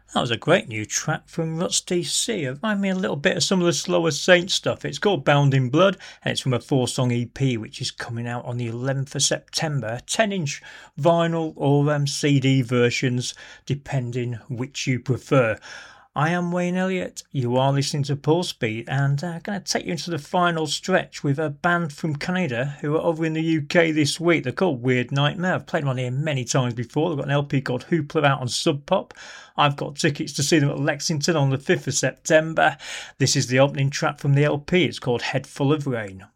That was a great new track from Ruts DC. It reminded me a little bit of some of the slower Saint stuff. It's called Bound in Blood and it's from a 4-song EP which is coming out on the 11th of September. 10-inch vinyl or CD versions, depending which you prefer. I am Wayne Elliott, you are listening to Pulse Beat, and I'm going to take you into the final stretch with a band from Canada who are over in the UK this week. They're called Weird Nightmare. I've played them on here many times before. They've got an LP called Hoopla out on Sub Pop. I've got tickets to see them at Lexington on the 5th of September. This is the opening track from the LP. It's called Head Full of Rain.